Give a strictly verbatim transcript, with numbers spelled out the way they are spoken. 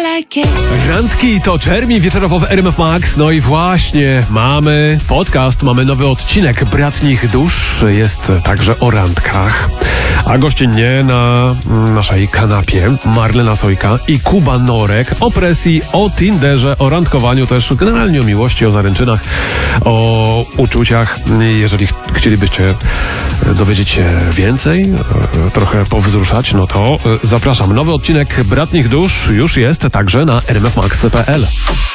like it. Randki to czermi wieczorowo w R M F Max. No i właśnie, mamy podcast, mamy nowy odcinek Bratnich Dusz. Jest także o randkach. A gościnnie na naszej kanapie Marlena Sojka i Kuba Norek. O presji, o Tinderze, o randkowaniu też, generalnie o miłości, o zaręczynach, o uczuciach. Jeżeli ch- chcielibyście dowiedzieć się więcej, trochę powzruszać, no to zapraszam. Nowy odcinek Bratnich Dusz już jest także na r m f max kropka p l.